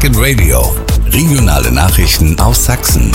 Second Radio. Regionale Nachrichten aus Sachsen.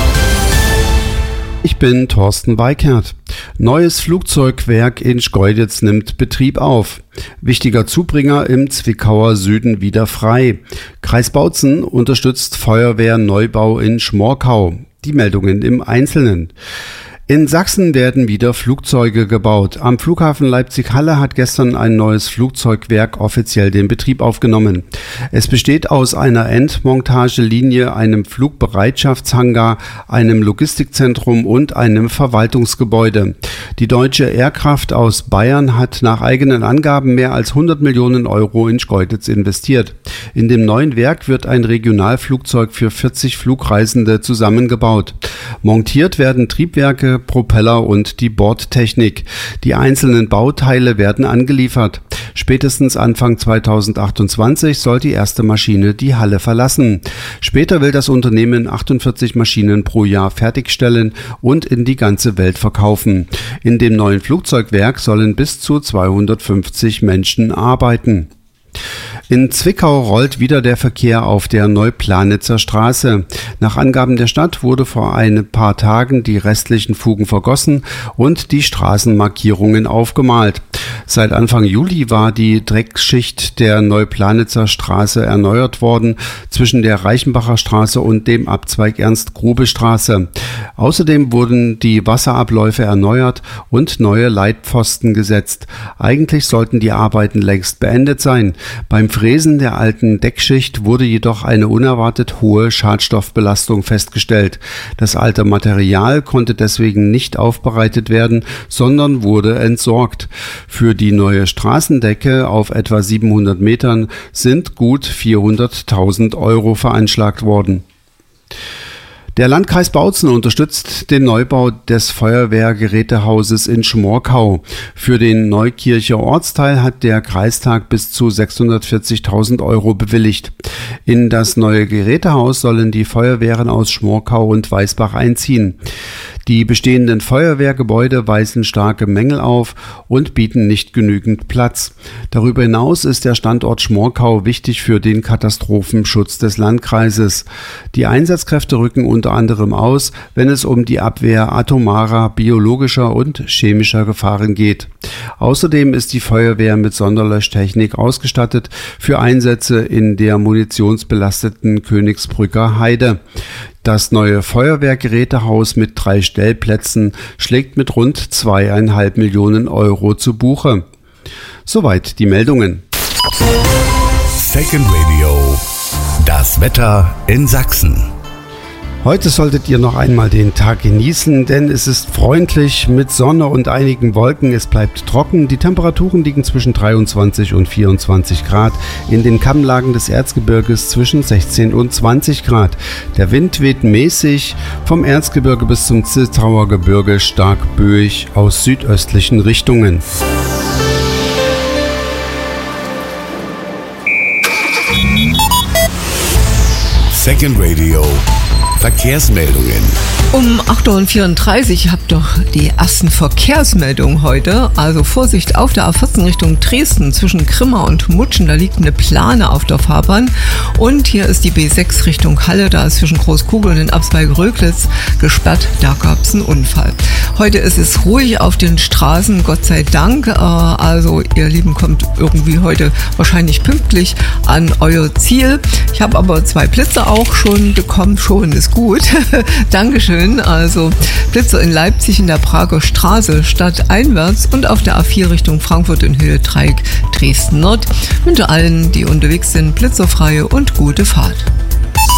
Ich bin Thorsten Weikert. Neues Flugzeugwerk in Schkeuditz nimmt Betrieb auf. Wichtiger Zubringer im Zwickauer Süden wieder frei. Kreis Bautzen unterstützt Feuerwehrneubau in Schmorkau. Die Meldungen im Einzelnen. In Sachsen werden wieder Flugzeuge gebaut. Am Flughafen Leipzig-Halle hat gestern ein neues Flugzeugwerk offiziell den Betrieb aufgenommen. Es besteht aus einer Endmontagelinie, einem Flugbereitschaftshangar, einem Logistikzentrum und einem Verwaltungsgebäude. Die Deutsche Aircraft aus Bayern hat nach eigenen Angaben mehr als 100 Millionen Euro in Schkeuditz investiert. In dem neuen Werk wird ein Regionalflugzeug für 40 Flugreisende zusammengebaut. Montiert werden Triebwerke, Propeller und die Bordtechnik. Die einzelnen Bauteile werden angeliefert. Spätestens Anfang 2028 soll die erste Maschine die Halle verlassen. Später will das Unternehmen 48 Maschinen pro Jahr fertigstellen und in die ganze Welt verkaufen. In dem neuen Flugzeugwerk sollen bis zu 250 Menschen arbeiten. In Zwickau rollt wieder der Verkehr auf der Neuplanitzer Straße. Nach Angaben der Stadt wurde vor ein paar Tagen die restlichen Fugen vergossen und die Straßenmarkierungen aufgemalt. Seit Anfang Juli war die Dreckschicht der Neuplanitzer Straße erneuert worden zwischen der Reichenbacher Straße und dem Abzweig Ernst-Grube-Straße. Außerdem wurden die Wasserabläufe erneuert und neue Leitpfosten gesetzt. Eigentlich sollten die Arbeiten längst beendet sein. Beim Fräsen der alten Deckschicht wurde jedoch eine unerwartet hohe Schadstoffbelastung festgestellt. Das alte Material konnte deswegen nicht aufbereitet werden, sondern wurde entsorgt. Für die neue Straßendecke auf etwa 700 Metern sind gut 400.000 Euro veranschlagt worden. Der Landkreis Bautzen unterstützt den Neubau des Feuerwehrgerätehauses in Schmorkau. Für den Neukircher Ortsteil hat der Kreistag bis zu 640.000 Euro bewilligt. In das neue Gerätehaus sollen die Feuerwehren aus Schmorkau und Weißbach einziehen. Die bestehenden Feuerwehrgebäude weisen starke Mängel auf und bieten nicht genügend Platz. Darüber hinaus ist der Standort Schmorkau wichtig für den Katastrophenschutz des Landkreises. Die Einsatzkräfte rücken unter anderem aus, wenn es um die Abwehr atomarer, biologischer und chemischer Gefahren geht. Außerdem ist die Feuerwehr mit Sonderlöschtechnik ausgestattet für Einsätze in der munitionsbelasteten Königsbrücker Heide. Das neue Feuerwehrgerätehaus mit 3 Stellplätzen schlägt mit rund 2,5 Millionen Euro zu Buche. Soweit die Meldungen. Second Radio. Das Wetter in Sachsen. Heute solltet ihr noch einmal den Tag genießen, denn es ist freundlich mit Sonne und einigen Wolken. Es bleibt trocken. Die Temperaturen liegen zwischen 23 und 24 Grad. In den Kammlagen des Erzgebirges zwischen 16 und 20 Grad. Der Wind weht mäßig vom Erzgebirge bis zum Zittauer Gebirge stark böig aus südöstlichen Richtungen. Second Radio. Verkehrsmeldungen. Um 8.34 Uhr habt doch die ersten Verkehrsmeldungen heute. Also Vorsicht auf der A14 Richtung Dresden zwischen Grimma und Mutschen. Da liegt eine Plane auf der Fahrbahn. Und hier ist die B6 Richtung Halle. Da ist zwischen Großkugel und den Abzweig Röglitz gesperrt. Da gab es einen Unfall. Heute ist es ruhig auf den Straßen, Gott sei Dank. Also ihr Lieben kommt irgendwie heute wahrscheinlich pünktlich an euer Ziel. Ich habe aber 2 Blitze auch schon bekommen. Schon ist gut. Dankeschön. Also Blitzer in Leipzig in der Prager Straße stadteinwärts und auf der A4 Richtung Frankfurt in Höhe Dreieck Dresden Nord. Wünsche allen, die unterwegs sind, blitzerfreie und gute Fahrt.